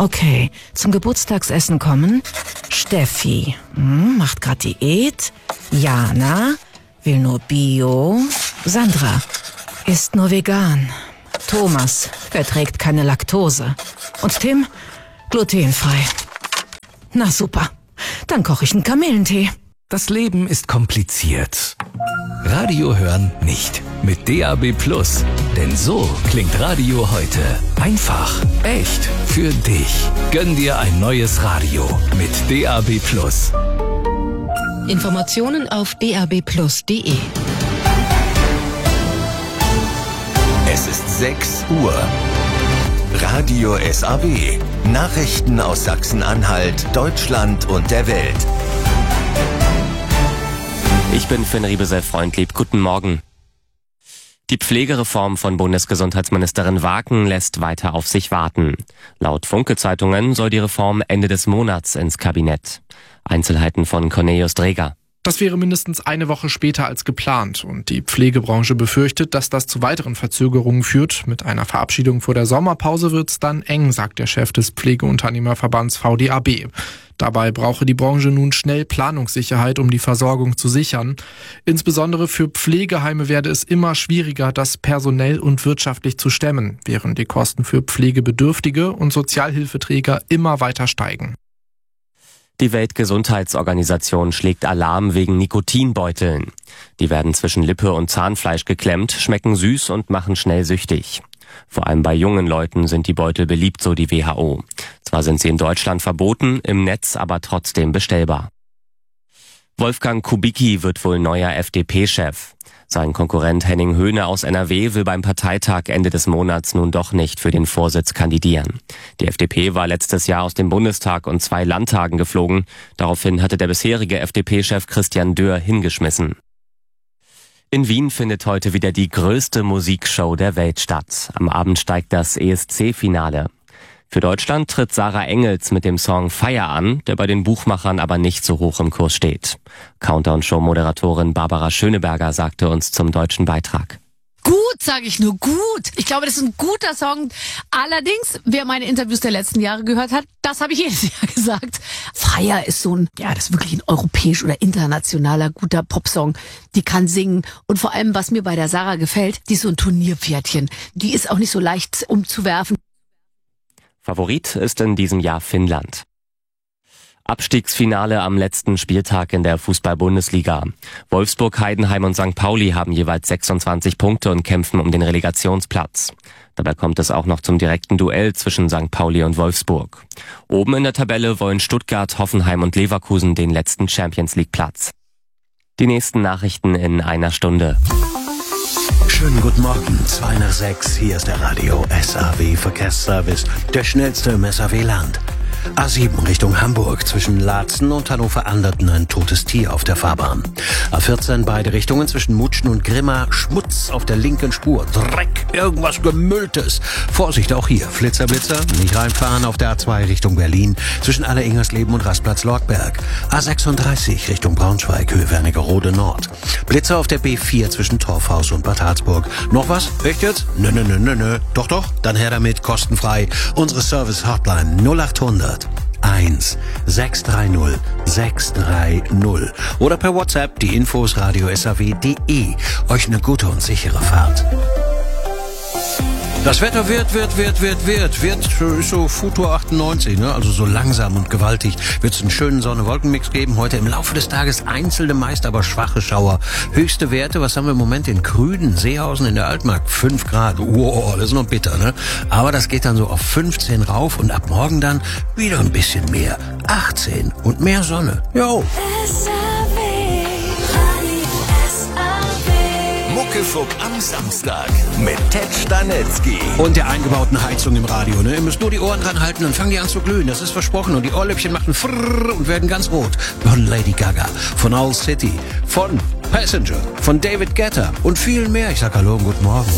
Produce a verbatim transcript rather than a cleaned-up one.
Okay, zum Geburtstagsessen kommen Steffi, hm, macht grad Diät, Jana, will nur Bio, Sandra, isst nur vegan, Thomas, verträgt keine Laktose und Tim, glutenfrei. Na super, dann koche ich einen Kamillentee. Das Leben ist kompliziert. Radio hören nicht. Mit D A B Plus. Denn so klingt Radio heute. Einfach, echt, für dich. Gönn dir ein neues Radio mit D A B Plus. Informationen auf d a b plus punkt d e. Es ist sechs Uhr. Radio S A W. Nachrichten aus Sachsen-Anhalt, Deutschland und der Welt. Ich bin Finn Riebesell-Freundlieb. Guten Morgen. Die Pflegereform von Bundesgesundheitsministerin Waken lässt weiter auf sich warten. Laut Funke-Zeitungen soll die Reform Ende des Monats ins Kabinett. Einzelheiten von Cornelius Dreger. Das wäre mindestens eine Woche später als geplant und die Pflegebranche befürchtet, dass das zu weiteren Verzögerungen führt. Mit einer Verabschiedung vor der Sommerpause wird's dann eng, sagt der Chef des Pflegeunternehmerverbands V D A B. Dabei brauche die Branche nun schnell Planungssicherheit, um die Versorgung zu sichern. Insbesondere für Pflegeheime werde es immer schwieriger, das personell und wirtschaftlich zu stemmen, während die Kosten für Pflegebedürftige und Sozialhilfeträger immer weiter steigen. Die Weltgesundheitsorganisation schlägt Alarm wegen Nikotinbeuteln. Die werden zwischen Lippe und Zahnfleisch geklemmt, schmecken süß und machen schnell süchtig. Vor allem bei jungen Leuten sind die Beutel beliebt, so die W H O. Zwar sind sie in Deutschland verboten, im Netz aber trotzdem bestellbar. Wolfgang Kubicki wird wohl neuer F D P-Chef. Sein Konkurrent Henning Höhne aus N R W will beim Parteitag Ende des Monats nun doch nicht für den Vorsitz kandidieren. Die F D P war letztes Jahr aus dem Bundestag und zwei Landtagen geflogen. Daraufhin hatte der bisherige F D P-Chef Christian Dürr hingeschmissen. In Wien findet heute wieder die größte Musikshow der Welt statt. Am Abend steigt das E S C-Finale. Für Deutschland tritt Sarah Engels mit dem Song Feier an, der bei den Buchmachern aber nicht so hoch im Kurs steht. Countdown-Show-Moderatorin Barbara Schöneberger sagte uns zum deutschen Beitrag. Gut, sage ich nur, gut. Ich glaube, das ist ein guter Song. Allerdings, wer meine Interviews der letzten Jahre gehört hat, das habe ich jedes Jahr gesagt. Feier ist so ein, ja, das ist wirklich ein europäisch oder internationaler guter Popsong. Die kann singen und vor allem, was mir bei der Sarah gefällt, die ist so ein Turnierpferdchen. Die ist auch nicht so leicht umzuwerfen. Favorit ist in diesem Jahr Finnland. Abstiegsfinale am letzten Spieltag in der Fußball-Bundesliga. Wolfsburg, Heidenheim und Sankt Pauli haben jeweils sechsundzwanzig Punkte und kämpfen um den Relegationsplatz. Dabei kommt es auch noch zum direkten Duell zwischen Sankt Pauli und Wolfsburg. Oben in der Tabelle wollen Stuttgart, Hoffenheim und Leverkusen den letzten Champions-League-Platz. Die nächsten Nachrichten in einer Stunde. Schönen guten Morgen, zwei nach sechs, hier ist der Radio S A W Verkehrsservice, der schnellste im S A W-Land. A sieben Richtung Hamburg, zwischen Laatzen und Hannover-Anderten ein totes Tier auf der Fahrbahn. A vierzehn beide Richtungen zwischen Mutschen und Grimma, Schmutz auf der linken Spur, Dreck, irgendwas Gemülltes. Vorsicht auch hier, Flitzer, Blitzer, nicht reinfahren auf der A zwei Richtung Berlin, zwischen Aller-Ingersleben und Rastplatz Lortberg. A sechsunddreißig Richtung Braunschweig, Höhe Wernigerode Nord. Blitzer auf der B vier zwischen Torfhaus und Bad Harzburg. Noch was? Echt jetzt? Nö, nö, nö, nö, nö. Doch, doch, dann her damit, kostenfrei. Unsere Service-Hotline null achthundert eins sechs drei null sechs drei null oder per WhatsApp die Infos radio s a w punkt d e. Euch eine gute und sichere Fahrt. Das Wetter wird, wird, wird, wird, wird, wird, ist so Futur achtundneunzig, ne? Also so langsam und gewaltig wird es einen schönen Sonne-Wolken-Mix geben. Heute im Laufe des Tages einzelne, meist aber schwache Schauer. Höchste Werte, was haben wir im Moment in Krüden, Seehausen in der Altmark? fünf Grad, wow, das ist noch bitter, ne? Aber das geht dann so auf fünfzehn rauf und ab morgen dann wieder ein bisschen mehr. achtzehn und mehr Sonne. Jo. Muckefuck am Samstag mit Ted Stanitzky. Und der eingebauten Heizung im Radio, ne? Ihr müsst nur die Ohren dran halten, dann fangen die an zu glühen. Das ist versprochen. Und die Ohrläppchen machen frrrr und werden ganz rot. Von Lady Gaga, von Owl City, von Passenger, von David Guetta und vielen mehr. Ich sag Hallo und guten Morgen.